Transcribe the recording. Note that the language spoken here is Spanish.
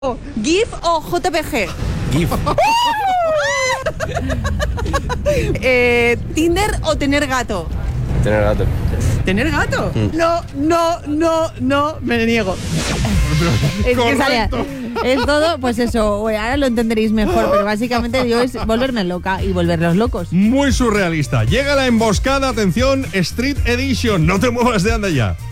¿GIF o JPG? GIF. ¿Tinder o tener gato? Tener gato. ¿Tener gato? No, me niego. Es que sale, es todo, pues eso, ahora lo entenderéis mejor, pero básicamente yo es volverme loca y volverlos locos. Muy surrealista. Llega la emboscada, atención, Street Edition. No te muevas de anda ya.